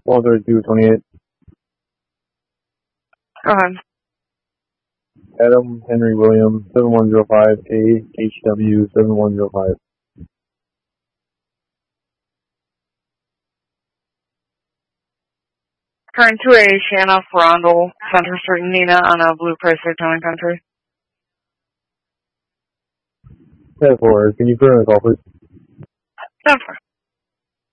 13228. Go ahead. Adam Henry William 7105 AHW 7105. Turn to a Shanna Frondel, Center Street, Nina, on a Blue Chrysler Towing Country. 10-4. Can you put in a call, please? 10-4.